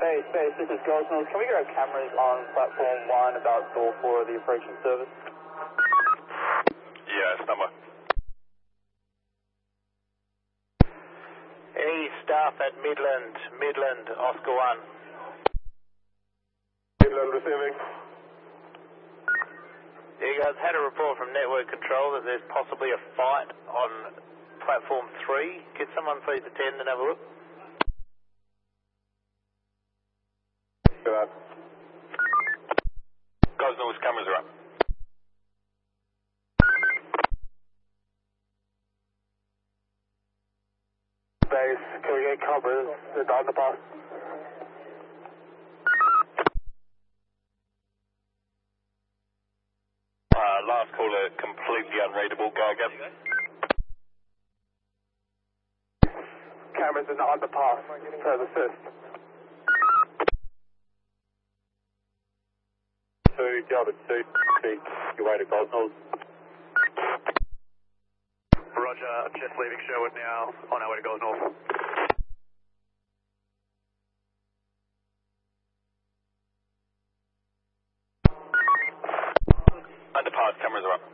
Space, this is Gosnell. Can we get our cameras on platform 1 about door 4 of the approaching service? Yeah, number. Any staff at Midland, Oscar 1. Midland receiving. Yeah, you guys had a report from network control that there's possibly a fight on platform 3. Could someone please attend and have a look? Do that. Gosnell's cameras are up. Space, can we get covers? The underpass. Last caller, completely unreadable. Go again. Cameras in the underpass. Further assist. 2, Delta 2, speak your way to Gosnell's. Roger, I'm just leaving Sherwood now, on our way to Gosnell. Underpass cameras are up.